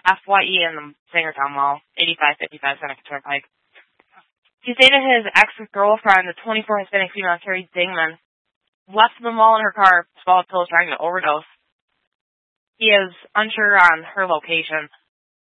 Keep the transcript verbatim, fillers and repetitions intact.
F Y E in the Sangertown Mall, eighty-five fifty-five Seneca Turnpike. He stated his ex-girlfriend, the twenty-four Hispanic female Carrie Dingman, left the mall in her car, swallowed pills, trying to overdose. He is unsure on her location.